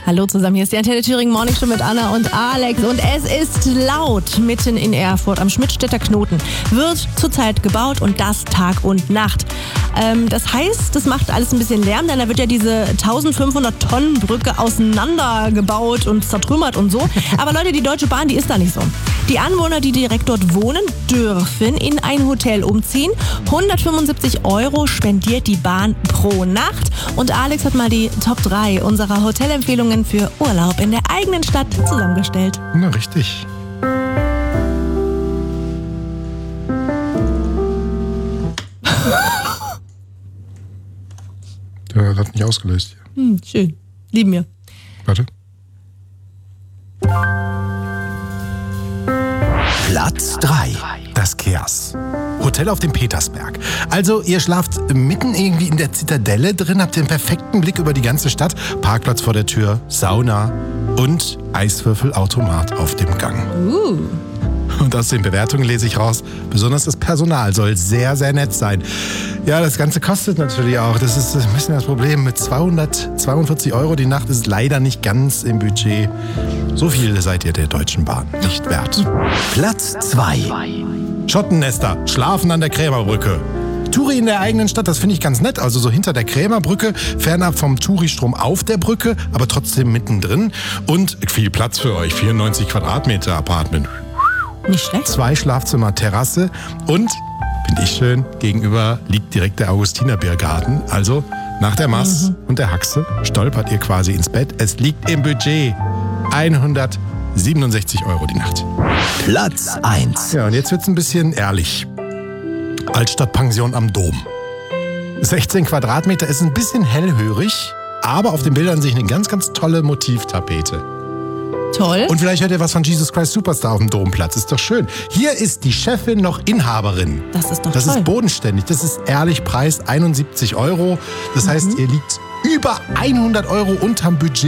Hallo zusammen, hier ist die Antenne Thüringen Morning Show mit Anna und Alex und es ist laut mitten in Erfurt am Schmidtstädter Knoten. Wird zurzeit gebaut und das Tag und Nacht. Das heißt, das macht alles ein bisschen Lärm, denn da wird ja diese 1500 Tonnen Brücke auseinandergebaut und zertrümmert und so. Aber Leute, die Deutsche Bahn, die ist da nicht so. Die Anwohner, die direkt dort wohnen, dürfen in ein Hotel umziehen. 175 € spendiert die Bahn pro Nacht. Und Alex hat mal die Top 3 unserer Hotelempfehlungen für Urlaub in der eigenen Stadt zusammengestellt. Na, richtig. Der hat nicht ausgelöst hier. Schön. Lieben wir. Warte. Platz 3. Das Kers. Hotel auf dem Petersberg. Also ihr schlaft mitten irgendwie in der Zitadelle drin, habt den perfekten Blick über die ganze Stadt, Parkplatz vor der Tür, Sauna und Eiswürfelautomat auf dem Gang. Und aus den Bewertungen lese ich raus, besonders das Personal soll sehr, sehr nett sein. Ja, das Ganze kostet natürlich auch. Das ist ein bisschen das Problem. Mit 242 € die Nacht ist es leider nicht ganz im Budget. So viel seid ihr der Deutschen Bahn nicht wert. Platz 2. Schottennester, schlafen an der Krämerbrücke. Touri in der eigenen Stadt, das finde ich ganz nett. Also so hinter der Krämerbrücke, fernab vom Touri-Strom auf der Brücke, aber trotzdem mittendrin. Und viel Platz für euch, 94 Quadratmeter Apartment. Nicht schlecht. 2 Schlafzimmer, Terrasse und, finde ich schön, gegenüber liegt direkt der Augustinerbiergarten. Also nach der Maß und der Haxe stolpert ihr quasi ins Bett. Es liegt im Budget 167 € die Nacht. Platz 1. Ja, und jetzt wird's ein bisschen ehrlich. Altstadtpension am Dom. 16 Quadratmeter ist ein bisschen hellhörig, aber auf den Bildern sehe ich eine ganz, ganz tolle Motivtapete. Toll. Und vielleicht hört ihr was von Jesus Christ Superstar auf dem Domplatz. Ist doch schön. Hier ist die Chefin noch Inhaberin. Das ist doch Das toll. ist bodenständig. Das ist ehrlich, Preis 71 €. Das heißt, ihr liegt über 100 € unterm Budget.